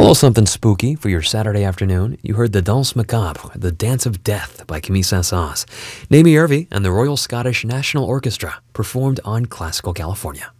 little something spooky for your Saturday afternoon. You heard the Danse Macabre, the Dance of Death by Camille Saint-Saëns. Naomi Irving and the Royal Scottish National Orchestra performed on Classical California.